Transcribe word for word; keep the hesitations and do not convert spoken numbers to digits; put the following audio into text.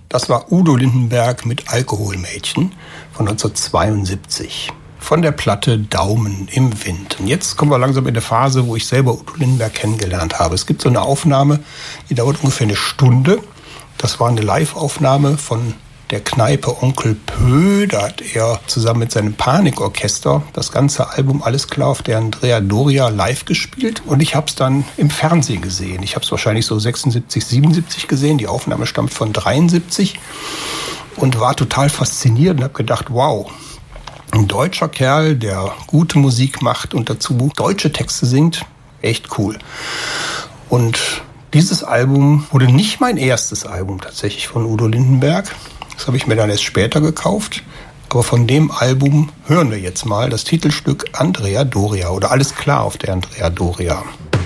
Das war Udo Lindenberg mit Alkoholmädchen von neunzehnhundertzweiundsiebzig. Von der Platte Daumen im Wind. Und jetzt kommen wir langsam in eine Phase, wo ich selber Udo Lindenberg kennengelernt habe. Es gibt so eine Aufnahme, die dauert ungefähr eine Stunde. Das war eine Live-Aufnahme von der Kneipe Onkel Pö. Da hat er zusammen mit seinem Panikorchester das ganze Album Alles klar auf der Andrea Doria live gespielt. Und ich habe es dann im Fernsehen gesehen. Ich habe es wahrscheinlich so sechsundsiebzig, siebenundsiebzig gesehen. Die Aufnahme stammt von dreiundsiebzig und war total fasziniert und habe gedacht, wow, ein deutscher Kerl, der gute Musik macht und dazu deutsche Texte singt, echt cool. Und dieses Album wurde nicht mein erstes Album tatsächlich von Udo Lindenberg. Das habe ich mir dann erst später gekauft. Aber von dem Album hören wir jetzt mal das Titelstück Andrea Doria oder Alles klar auf der Andrea Doria.